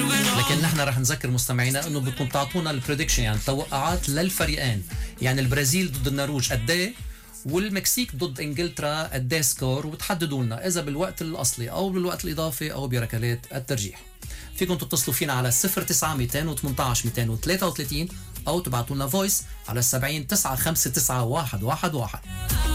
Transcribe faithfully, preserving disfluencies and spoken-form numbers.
لكن نحن رح نذكر مستمعينا انه بدكم تعطونا البريدكشن، يعني التوقعات للفريقين، يعني البرازيل ضد النرويج قد ايه والمكسيك ضد انجلترا قد ايه سكور، وتحددوا لنا اذا بالوقت الاصلي او بالوقت الاضافي او بركلات الترجيح. فيكم تتصلوا فينا على صفر تسعة مئتين وثمانية عشر مئتين وثلاثة وثلاثين او تبعتوا لنا فويس على سبعين تسعة خمسة تسعة واحد واحد واحد.